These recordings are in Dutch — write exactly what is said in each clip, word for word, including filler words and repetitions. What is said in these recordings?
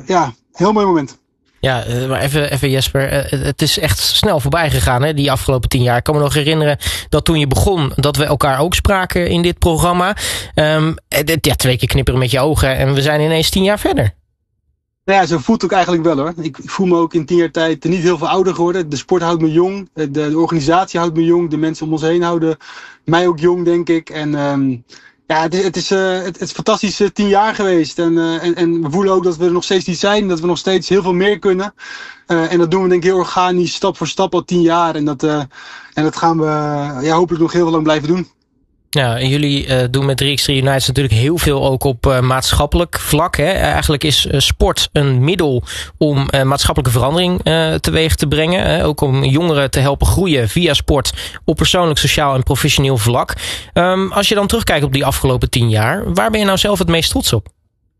ja, heel mooi moment. Ja, maar even, even Jesper, het is echt snel voorbij gegaan, hè, die afgelopen tien jaar. Ik kan me nog herinneren dat toen je begon, dat we elkaar ook spraken in dit programma. Um, ja, twee keer knipperen met je ogen en we zijn ineens tien jaar verder. Nou ja, zo voelt het ook eigenlijk wel hoor. Ik voel me ook in tien jaar tijd niet heel veel ouder geworden. De sport houdt me jong, de, de organisatie houdt me jong, de mensen om ons heen houden mij ook jong, denk ik. En um, ja, het is, het is, uh, het, het is fantastisch uh, tien jaar geweest. En, uh, en, en we voelen ook dat we er nog steeds niet zijn, dat we nog steeds heel veel meer kunnen. Uh, en dat doen we denk ik heel organisch, stap voor stap al tien jaar. En dat, uh, en dat gaan we uh, ja, hopelijk nog heel veel lang blijven doen. Ja, en jullie uh, doen met drie bij drie United natuurlijk heel veel ook op uh, maatschappelijk vlak. Hè? Eigenlijk is uh, sport een middel om uh, maatschappelijke verandering uh, teweeg te brengen. Uh, ook om jongeren te helpen groeien via sport op persoonlijk, sociaal en professioneel vlak. Um, als je dan terugkijkt op die afgelopen tien jaar, waar ben je nou zelf het meest trots op?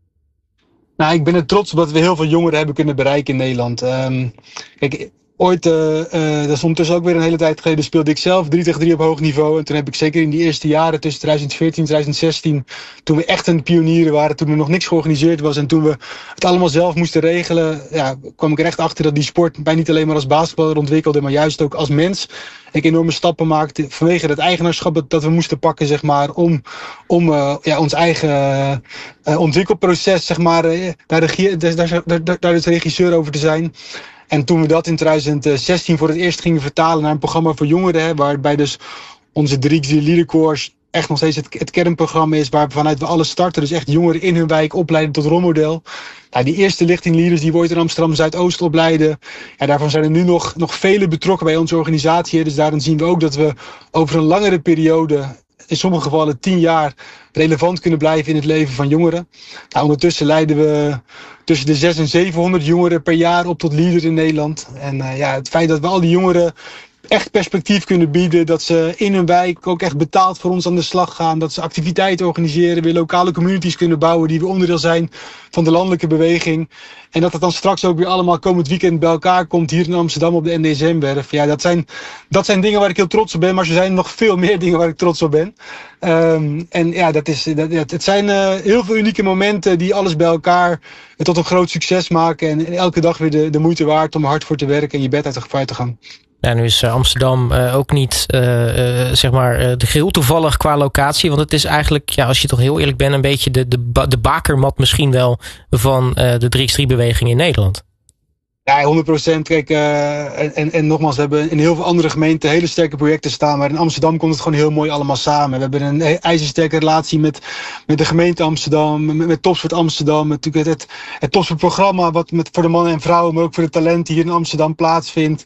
Nou, ik ben er trots op dat we heel veel jongeren hebben kunnen bereiken in Nederland. Um, kijk, ooit, uh, uh, dat is ondertussen ook weer een hele tijd geleden, speelde ik zelf drie tegen drie op hoog niveau. En toen heb ik zeker in die eerste jaren tussen twintig veertien en twintig zestien, toen we echt een pionieren waren, toen er nog niks georganiseerd was en toen we het allemaal zelf moesten regelen, ja, kwam ik er echt achter dat die sport mij niet alleen maar als basketballer ontwikkelde, maar juist ook als mens. Ik enorme stappen maakte vanwege het eigenaarschap dat, dat we moesten pakken, zeg maar, om, om uh, ja, ons eigen uh, ontwikkelproces, zeg maar, uh, daar, regie, daar, daar, daar, daar is regisseur over te zijn. En toen we dat in twintig zestien voor het eerst gingen vertalen naar een programma voor jongeren, hè, waarbij dus onze drie bij drie leadercourse echt nog steeds het, het kernprogramma is, waar vanuit we alle starten, dus echt jongeren in hun wijk opleiden tot rolmodel. Ja, die eerste lichting leaders die we ooit in Amsterdam Zuidoost opleiden, ja, daarvan zijn er nu nog, nog vele betrokken bij onze organisatie. Dus daarin zien we ook dat we over een langere periode, in sommige gevallen tien jaar, relevant kunnen blijven in het leven van jongeren. Nou, ondertussen leiden we tussen de zeshonderd en zevenhonderd jongeren per jaar op tot leader in Nederland. En uh, ja, het feit dat we al die jongeren echt perspectief kunnen bieden, dat ze in hun wijk ook echt betaald voor ons aan de slag gaan, dat ze activiteiten organiseren, weer lokale communities kunnen bouwen die weer onderdeel zijn van de landelijke beweging. En dat het dan straks ook weer allemaal komend weekend bij elkaar komt hier in Amsterdam op de N D S M-werf. Ja, dat zijn, dat zijn dingen waar ik heel trots op ben, maar er zijn nog veel meer dingen waar ik trots op ben. Um, en ja, dat is, dat, het zijn uh, heel veel unieke momenten die alles bij elkaar tot een groot succes maken. En, en elke dag weer de, de moeite waard om er hard voor te werken en je bed uit de gevaar te gaan. Ja, nu is Amsterdam uh, ook niet uh, uh, zeg maar uh, de geheel toevallig qua locatie. Want het is eigenlijk, ja, als je toch heel eerlijk bent, een beetje de, de, de bakermat misschien wel van uh, de drie bij drie beweging in Nederland. Ja, honderd procent. Kijk, uh, en, en nogmaals, we hebben in heel veel andere gemeenten hele sterke projecten staan. Maar in Amsterdam komt het gewoon heel mooi allemaal samen. We hebben een ijzersterke relatie met, met de gemeente Amsterdam, met, met Topsport Amsterdam. Met het, het, het Topsportprogramma wat met, voor de mannen en vrouwen, maar ook voor de talenten hier in Amsterdam plaatsvindt.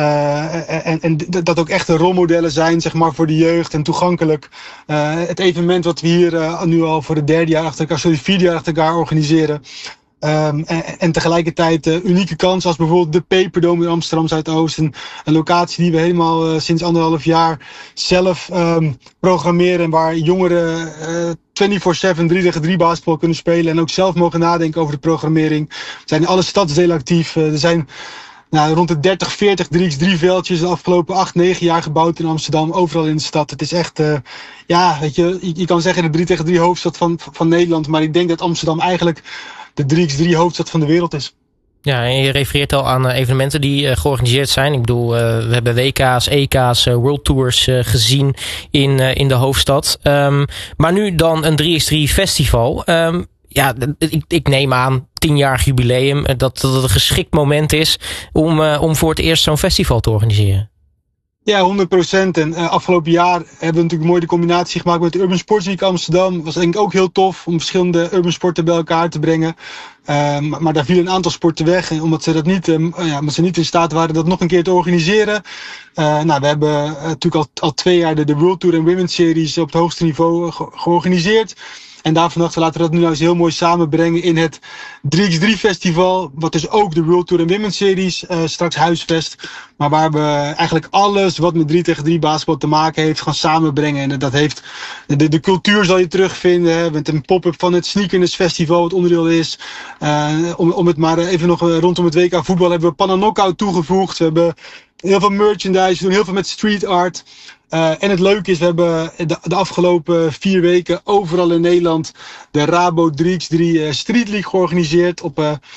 Uh, en, en dat ook echte rolmodellen zijn, zeg maar, voor de jeugd en toegankelijk. Uh, het evenement wat we hier uh, nu al voor de derde jaar achter elkaar, sorry, vierde jaar achter elkaar organiseren. Um, en, en tegelijkertijd uh, unieke kansen als bijvoorbeeld de Peperdome in Amsterdam Zuidoost. Een, een locatie die we helemaal uh, sinds anderhalf jaar zelf um, programmeren. En waar jongeren uh, vierentwintig zeven drie tegen drie basketbal kunnen spelen. En ook zelf mogen nadenken over de programmering. We zijn in alle stadsdelen actief. Uh, er zijn nou, rond de dertig, veertig drie bij drie veldjes de afgelopen acht, negen jaar gebouwd in Amsterdam. Overal in de stad. Het is echt, uh, ja, weet je, je, je kan zeggen de drie tegen drie hoofdstad van, van Nederland. Maar ik denk dat Amsterdam eigenlijk de drie bij drie hoofdstad van de wereld is. Ja, en je refereert al aan uh, evenementen die uh, georganiseerd zijn. Ik bedoel, uh, we hebben W K's, E K's, uh, World Tours uh, gezien in, uh, in de hoofdstad. Um, maar nu dan een drie bij drie festival. Um, ja, ik, ik neem aan, tienjarig jubileum, dat, dat het een geschikt moment is om, uh, om voor het eerst zo'n festival te organiseren. Ja, honderd procent. En uh, afgelopen jaar hebben we natuurlijk mooi de combinatie gemaakt met de Urban Sports Week Amsterdam. Dat was denk ik ook heel tof om verschillende urban sporten bij elkaar te brengen. Uh, maar, maar daar vielen een aantal sporten weg. En omdat ze dat niet, uh, ja, omdat ze niet in staat waren dat nog een keer te organiseren. Uh, nou, we hebben uh, natuurlijk al, al twee jaar de, de World Tour en Women's Series op het hoogste niveau ge- georganiseerd. En daarvan dachten we, laten we dat nu nou eens heel mooi samenbrengen in het drie bij drie festival. Wat dus ook de World Tour en Women's Series uh, straks huisvest. Maar waar we eigenlijk alles wat met drie tegen drie basketbal te maken heeft gaan samenbrengen. En dat heeft, de, de cultuur zal je terugvinden. Hè, met een pop-up van het Sneakerness Festival wat onderdeel is. Uh, om, om het maar even nog uh, rondom het W K voetbal hebben we Panna Knockout toegevoegd. We hebben heel veel merchandise, we doen heel veel met street art. Uh, en het leuke is, we hebben de, de afgelopen vier weken overal in Nederland de Rabo drie bij drie uh, Street League georganiseerd op uh,